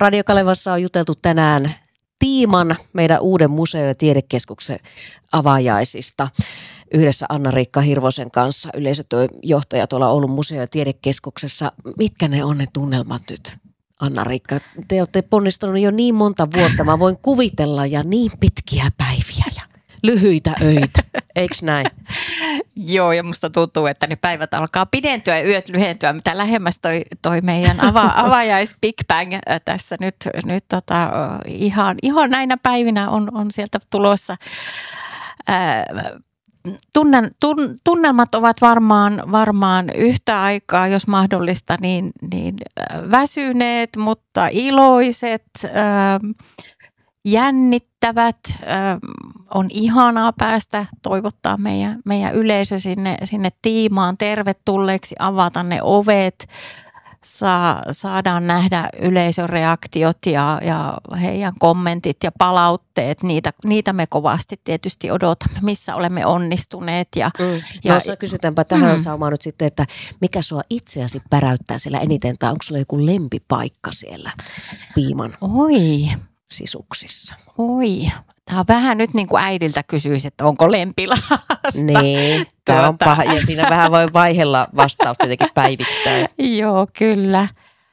Radio Kalevassa on juteltu tänään Tiiman, meidän uuden museo- ja tiedekeskuksen avajaisista. Yhdessä Anna-Riikka Hirvosen kanssa, yleisötyöjohtaja tuolla Oulun museo- ja tiedekeskuksessa. Mitkä ne on ne tunnelmat nyt, Anna-Riikka? Te olette ponnistanut jo niin monta vuotta, mä voin kuvitella, ja niin pitkiä päiviä ja lyhyitä öitä, eikö näin? Joo, ja musta tuntuu, että ne päivät alkaa pidentyä ja yöt lyhentyä, mitä lähemmäs toi meidän avajais Big Bang tässä nyt ihan näinä päivinä on sieltä tulossa. Tunnelmat ovat varmaan yhtä aikaa, jos mahdollista, niin väsyneet, mutta iloiset, jännittävät. On ihanaa päästä toivottaa meidän yleisö sinne Tiimaan tervetulleeksi, avata ne ovet. Saadaan nähdä yleisön reaktiot ja heidän kommentit ja palautteet. Niitä me kovasti tietysti odotamme, missä olemme onnistuneet. Kysytäänpä tähän saumaan nyt sitten, että mikä sua itseäsi päräyttää siellä eniten, tai onko sulla joku lempipaikka siellä Tiiman sisuksissa? Tämä on vähän nyt niin kuin äidiltä kysyisi, että onko lempilasta. Niin, tämä on paha. Ja siinä vähän voi vaihella vastausta jotenkin päivittäin. Joo, kyllä.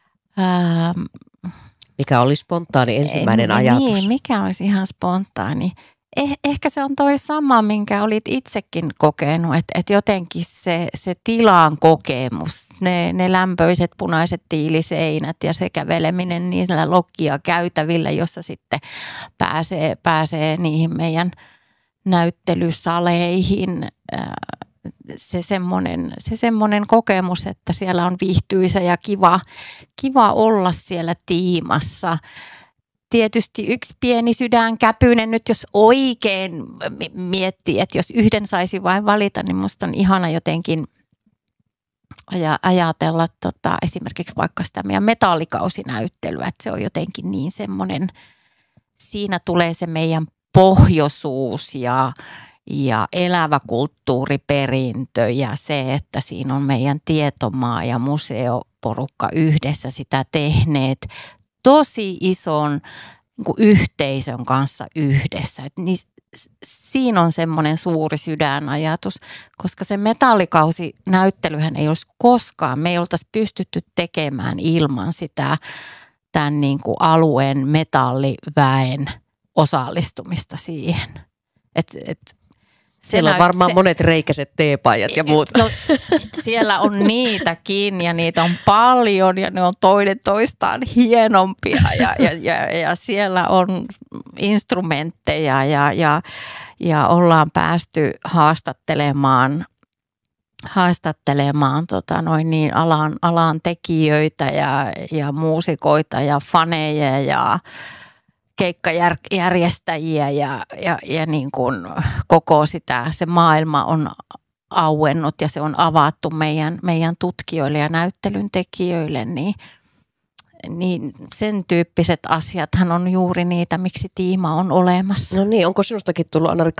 Mikä oli spontaani ensimmäinen ajatus? Niin, mikä olisi ihan spontaani? Ehkä se on toi sama, minkä olit itsekin kokenut, että jotenkin se tilan kokemus, ne lämpöiset punaiset tiiliseinät ja se käveleminen niillä lokkia käytävillä, jossa sitten pääsee niihin meidän näyttelysaleihin. Se semmoinen kokemus, että siellä on viihtyisä ja kiva olla siellä Tiimassa. Tietysti yksi pieni sydänkäpyinen nyt, jos oikein miettii, että jos yhden saisi vain valita, niin musta on ihana jotenkin ajatella esimerkiksi vaikka sitä meidän metallikausinäyttelyä, että se on jotenkin niin semmoinen, siinä tulee se meidän pohjoisuus ja elävä kulttuuriperintö ja se, että siinä on meidän tietomaa ja museoporukka yhdessä sitä tehneet tosi ison niin kuin yhteisön kanssa yhdessä. Siinä on semmoinen suuri sydänajatus, koska se metallikausinäyttelyhän ei olisi koskaan, me ei oltaisi pystytty tekemään ilman sitä tämän niin kuin alueen metalliväen osallistumista siihen. Siellä on varmaan monet reikäiset teepaidat ja muut. No, siellä on niitäkin ja niitä on paljon ja ne on toinen toistaan hienompia ja siellä on instrumentteja ja ollaan päästy haastattelemaan alan tekijöitä ja muusikoita ja faneja ja keikkajärjestäjiä ja niin kuin koko se maailma on auennut ja se on avattu meidän tutkijoille ja näyttelyn tekijöille, niin sen tyyppiset asiathan on juuri niitä, miksi Tiima on olemassa. No niin, onko sinustakin tullut, Anna-Riikka,